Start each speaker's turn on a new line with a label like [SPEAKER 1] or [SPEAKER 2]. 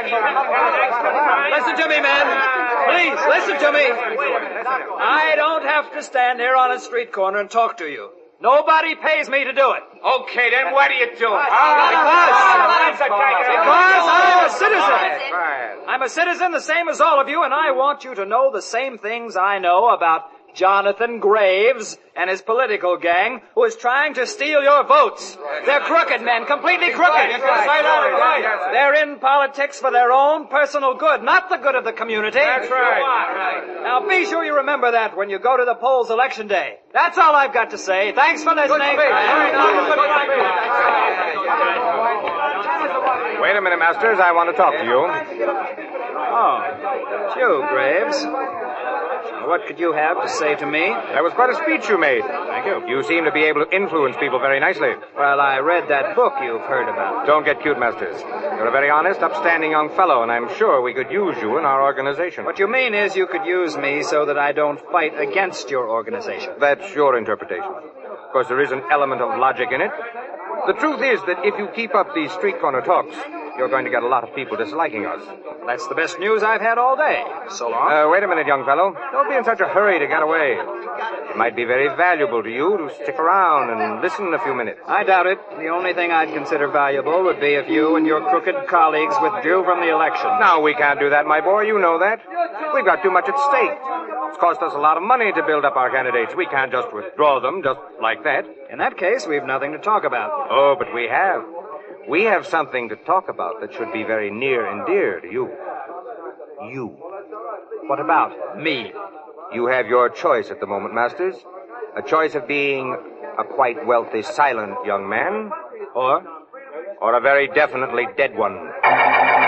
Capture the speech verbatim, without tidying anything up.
[SPEAKER 1] Listen to me, men. Please, listen to me. I don't have to stand here on a street corner and talk to you. Nobody pays me to do it.
[SPEAKER 2] Okay, then what do you do?
[SPEAKER 1] Because, because I'm a citizen. I'm a citizen the same as all of you, and I want you to know the same things I know about Jonathan Graves and his political gang who is trying to steal your votes. They're crooked men, completely crooked. They're in politics for their own personal good, not the good of the community.
[SPEAKER 2] That's right.
[SPEAKER 1] Now be sure you remember that when you go to the polls election day. That's all I've got to say. Thanks for listening.
[SPEAKER 3] Wait a minute, Masters. I want to talk to you.
[SPEAKER 1] Oh, it's you, Graves. What could you have to say to me?
[SPEAKER 3] That was quite a speech you made. Thank you. You seem to be able to influence people very nicely.
[SPEAKER 1] Well, I read that book you've heard about.
[SPEAKER 3] Don't get cute, Masters. You're a very honest, upstanding young fellow, and I'm sure we could use you in our organization.
[SPEAKER 1] What you mean is you could use me so that I don't fight against your organization.
[SPEAKER 3] That's your interpretation. Of course, there is an element of logic in it. The truth is that if you keep up these street corner talks, you're going to get a lot of people disliking us.
[SPEAKER 1] That's the best news I've had all day. So long.
[SPEAKER 3] Uh, wait a minute, young fellow. Don't be in such a hurry to get away. It might be very valuable to you to stick around and listen a few minutes.
[SPEAKER 1] I doubt it. The only thing I'd consider valuable would be if you and your crooked colleagues withdrew from the election.
[SPEAKER 3] No, we can't do that, my boy. You know that. We've got too much at stake. It's cost us a lot of money to build up our candidates. We can't just withdraw them just like that.
[SPEAKER 1] In that case, we've nothing to talk about.
[SPEAKER 3] Oh, but we have. We have something to talk about that should be very near and dear to you. You.
[SPEAKER 1] What about me?
[SPEAKER 3] You have your choice at the moment, Masters. A choice of being a quite wealthy, silent young man,
[SPEAKER 1] Or?
[SPEAKER 3] or a very definitely dead one.